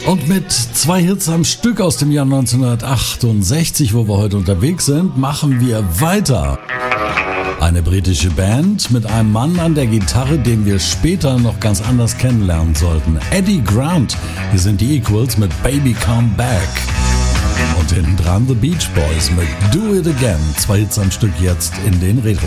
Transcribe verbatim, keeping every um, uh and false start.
Und mit zwei Hits am Stück aus dem Jahr neunzehnhundertachtundsechzig, wo wir heute unterwegs sind, machen wir weiter. Eine britische Band mit einem Mann an der Gitarre, den wir später noch ganz anders kennenlernen sollten. Eddie Grant. Wir sind die Equals mit Baby Come Back. Und hinten dran The Beach Boys mit Do It Again. Zwei Hits am Stück jetzt in den Retro